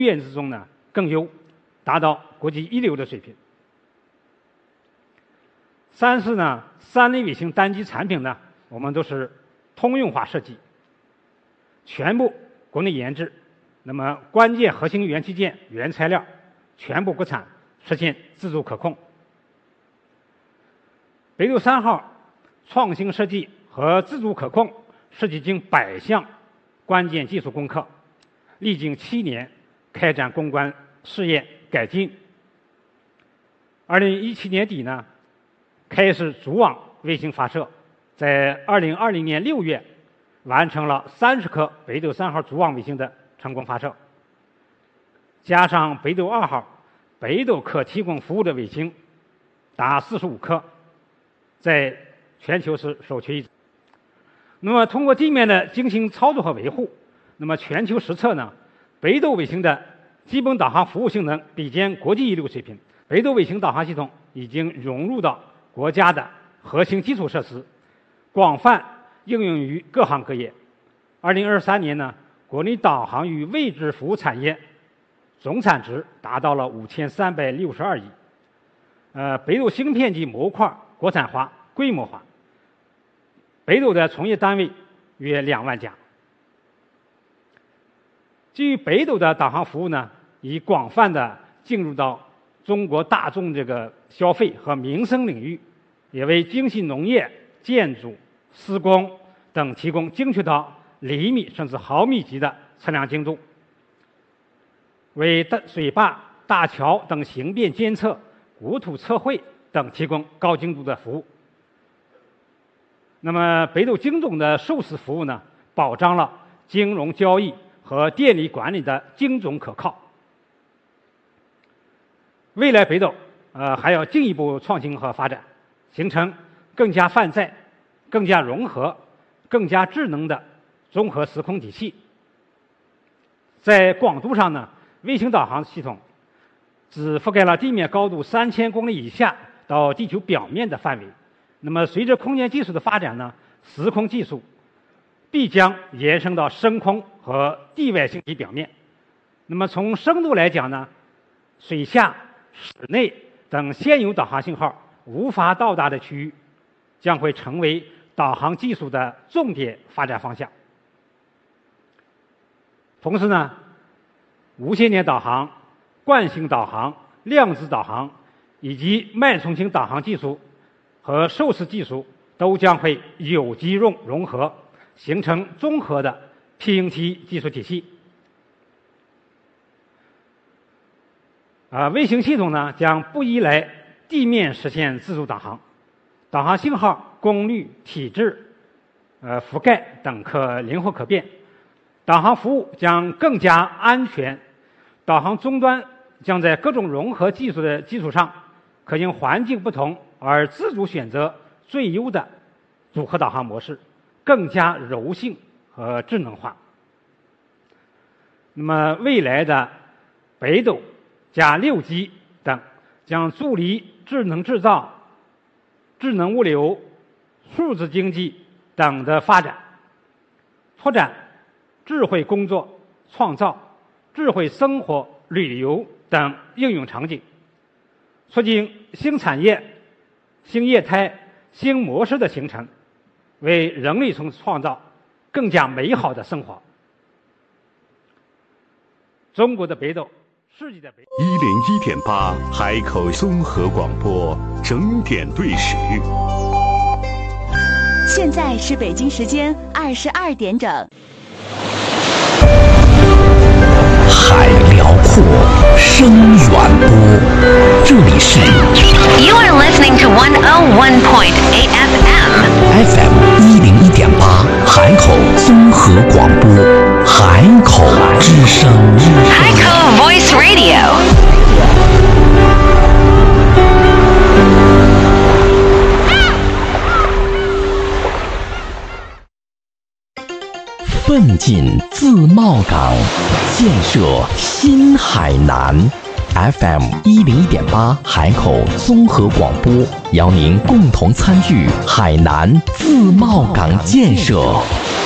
院之中呢更优，达到国际一流的水平。三是呢3类卫星单机产品呢，我们都是通用化设计，全部国内研制，那么关键核心元器件、原材料全部国产，实现自主可控。北斗3号创新设计和自主可控设计经100项关键技术攻克，历经7年开展攻关试验改进。2017年底呢，开始组网卫星发射，在2020年6月完成了30颗北斗3号组网卫星的成功发射，加上北斗2号北斗可提供服务的卫星达45颗，在全球是首屈一指。那么通过地面的精心操作和维护，那么全球实测呢，北斗卫星的基本导航服务性能比肩国际一流水平。北斗卫星导航系统已经融入到国家的核心基础设施，广泛应用于各行各业。2023年呢，国内导航与位置服务产业总产值达到了5362亿。北斗芯片及模块国产化、规模化，北斗的从业单位约2万家。基于北斗的导航服务呢，已广泛的进入到中国大众这个消费和民生领域，也为精细农业、建筑、施工等提供精确到厘米甚至毫米级的测量精度，为水坝、大桥等形变监测、国土测绘等提供高精度的服务。那么北斗精准的授时服务呢，保障了金融交易和电力管理的精准可靠。未来北斗还要进一步创新和发展，形成更加泛在、更加融合、更加智能的综合时空体系。在广度上呢，卫星导航系统只覆盖了地面高度3000公里以下到地球表面的范围。那么随着空间技术的发展呢，时空技术必将延伸到深空和地外星体表面。那么从深度来讲呢，水下、室内等现有导航信号无法到达的区域，将会成为导航技术的重点发展方向。同时呢，无线电导航、惯性导航、量子导航以及脉冲星导航技术和授时技术都将会有机融合，形成综合的 PNT 技术体系。卫星系统呢将不依赖地面实现自主导航，导航信号功率、体质、覆盖等可灵活可变，导航服务将更加安全。导航终端将在各种融合技术的基础上，可因环境不同而自主选择最优的组合导航模式，更加柔性和智能化。那么未来的北斗加6G 等将助力智能制造、智能物流、数字经济等的发展，拓展智慧工作、创造、智慧生活、旅游等应用场景，促进新产业、新业态、新模式的形成，为人类创造更加美好的生活。中国的北斗，世界的北斗。 101.8海口综合广播整点对时。 现在是北京时间22点整。 海辽阔，声远播，这里是 You are listening to 101.8 FM 101.8海口综合广播，海口之声， 海口 Voice Radio。 奋进自贸港，建设新海南。FM 101.8海口综合广播，邀您共同参与海南自贸港建设。